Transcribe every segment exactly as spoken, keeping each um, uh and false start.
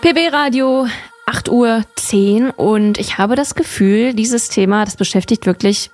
P B Radio, acht Uhr zehn und ich habe das Gefühl, dieses Thema, das beschäftigt wirklich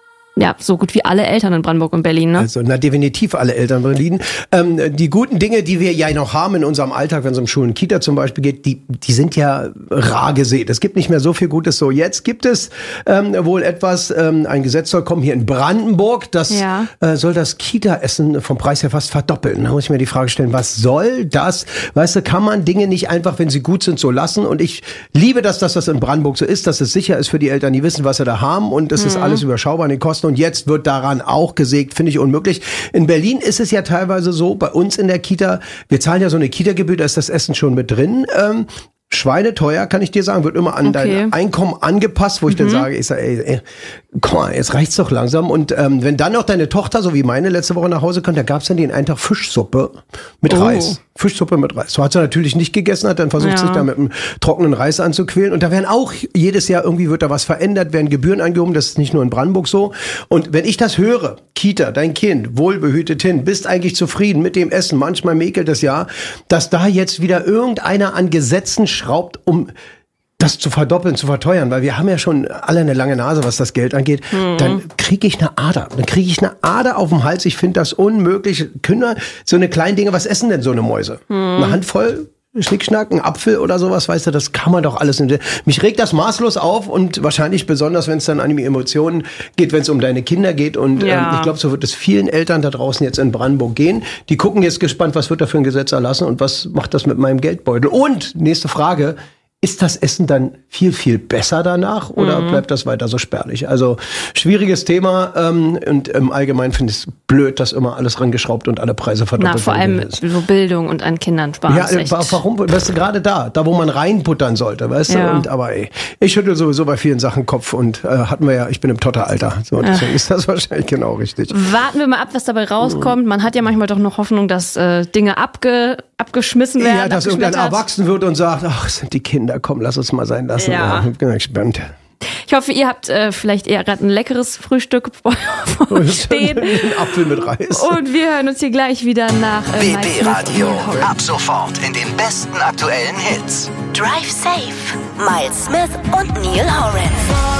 ja so gut wie alle Eltern in Brandenburg und Berlin. Ne? Also na definitiv alle Eltern in Berlin. Ähm, die guten Dinge, die wir ja noch haben in unserem Alltag, wenn es um Schulen und Kita zum Beispiel geht, die, die sind ja rar gesät. Es gibt nicht mehr so viel Gutes. So, jetzt gibt es ähm, wohl etwas, ähm, ein Gesetz soll kommen hier in Brandenburg, das ja. äh, soll das Kita-Essen vom Preis her fast verdoppeln. Da muss ich mir die Frage stellen, was soll das? Weißt du, kann man Dinge nicht einfach, wenn sie gut sind, so lassen? Und ich liebe das, dass das in Brandenburg so ist, dass es sicher ist für die Eltern, die wissen, was sie da haben und es mhm. ist alles überschaubar in den Kosten. Und jetzt wird daran auch gesägt, finde ich unmöglich. In Berlin ist es ja teilweise so, bei uns in der Kita, wir zahlen ja so eine Kita-Gebühr, da ist das Essen schon mit drin. Ähm, Schweineteuer, kann ich dir sagen, wird immer an okay. dein Einkommen angepasst, wo ich mhm. dann sage, ich sage, ey, ey, komm mal, jetzt reicht's doch langsam. Und ähm, wenn dann noch deine Tochter, so wie meine, letzte Woche nach Hause kommt, da gab's dann den einen Tag Fischsuppe mit oh. Reis. Fischsuppe mit Reis. So hat sie natürlich nicht gegessen, hat dann versucht, ja. sich da mit einem trockenen Reis anzuquälen. Und da werden auch jedes Jahr irgendwie wird da was verändert, werden Gebühren angehoben. Das ist nicht nur in Brandenburg so. Und wenn ich das höre, Kita, dein Kind, wohlbehütet hin, bist eigentlich zufrieden mit dem Essen, manchmal mäkelt es ja, dass da jetzt wieder irgendeiner an Gesetzen schraubt, um das zu verdoppeln, zu verteuern, weil wir haben ja schon alle eine lange Nase, was das Geld angeht, mhm. dann kriege ich eine Ader. Dann kriege ich eine Ader auf dem Hals. Ich finde das unmöglich. Können so eine kleine Dinge, was essen denn so eine Mäuse? Mhm. Eine Handvoll Schnickschnack, ein Apfel oder sowas, weißt du, das kann man doch alles. In Mich regt das maßlos auf und wahrscheinlich besonders, wenn es dann an die Emotionen geht, wenn es um deine Kinder geht. Und ja. ähm, ich glaube, so wird es vielen Eltern da draußen jetzt in Brandenburg gehen. Die gucken jetzt gespannt, was wird da für ein Gesetz erlassen und was macht das mit meinem Geldbeutel. Und nächste Frage, ist das Essen dann viel, viel besser danach oder mhm. bleibt das weiter so spärlich? Also schwieriges Thema ähm, und im Allgemeinen finde ich es blöd, dass immer alles rangeschraubt und alle Preise verdoppelt werden. Na, vor allem so Bildung und an Kindern sparen. Ja, echt. Warum? Weißt du, gerade da, da wo man reinbuttern sollte, weißt ja. du? Und, aber ey, ich schüttel sowieso bei vielen Sachen Kopf und äh, hatten wir ja, ich bin im Totteralter. So, deswegen ja. ist das wahrscheinlich genau richtig. Warten wir mal ab, was dabei rauskommt. Man hat ja manchmal doch noch Hoffnung, dass äh, Dinge abge, abgeschmissen werden. Ja, dass irgendein erwachsen wird und sagt, ach, es sind die Kinder, komm, lass uns mal sein lassen. Ja. Ich bin gespannt. Ich hoffe, ihr habt äh, vielleicht eher gerade ein leckeres Frühstück vor euch stehen. Ein Apfel mit Reis. Und wir hören uns hier gleich wieder nach äh, B B Radio. Ab sofort in den besten aktuellen Hits. Drive Safe. Miles Smith und Neil Horan.